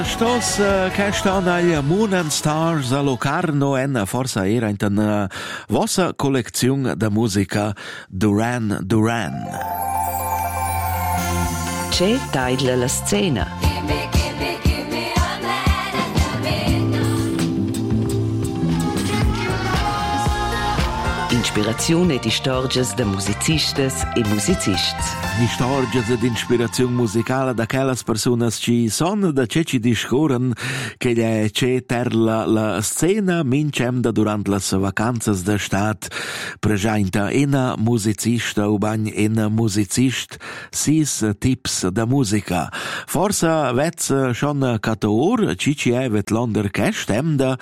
Stos quest'anno agli Moon and Stars a Locarno en forza era in una vostra collezione di musica Duran Duran. C'è taglia la scena. Inspirazione di storie da musicistas e musicists. Di storie ed ispirazione musicale da quelle persone che sono da ci discorrono che c'è per la scena mincem da durante le vacanze d'estate presenta una musicista o bagn una musicist sis tips da musica. Forse vets schon cator ci evet l'onder che stemda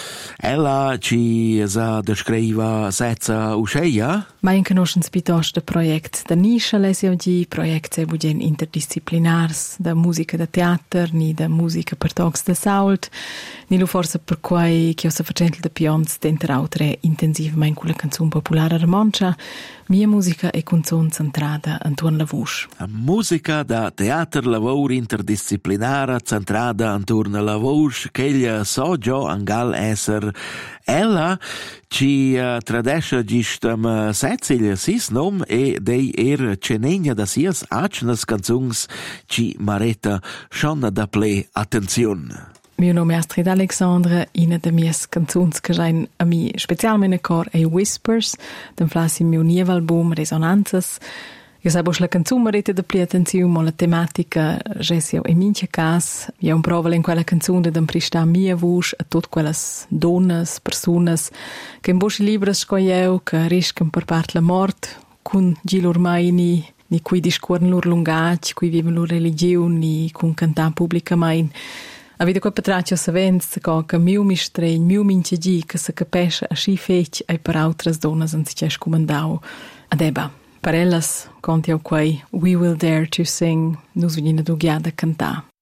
ella ci sa descriva senza usceia. Mein conoscens piuttosto project da niscia lesi oggi project budien interdisciplinars da musica da teater ni da musica per tocs da sault ni lo forse per quai che osa facente da pions dentro altre intensivamente con la canzone popolare romancia mia musica e canzone centrata intorno alla voce. Musica da teater lavoro interdisciplinare centrata intorno alla voce che so già angal esser ella ci tradesce gistam Cecilia sis nom e dei cenegna da sias acnas canzuns ci mareta schon da ple attenzione. Mio nome è Astrid Alexandra, una delle mie canzoni che sono a me specialmente cor è Whispers, den flassi mio nuovo album Resonanzas. Io sabo la canzone merita da più attenzione, ma la tematica sia in mince cas. Io un prova in quella canzone da prestare mia voce a tutte quelle donne, persone che in voce libere scoglieu, che rischiano per parte la morte, con gi ormai ni cui discorrono loro lungaci, cui vivono loro religione, ni con cantare pubblicamente. Avete qua patraccio savenz che mio mi stregno, mio mince gi, che se capisce a sci fece e per altre donne non si c'è scomandau. Adeba. Per ellas conti au quei We Will Dare to Sing, nus venina du ghiada cantà.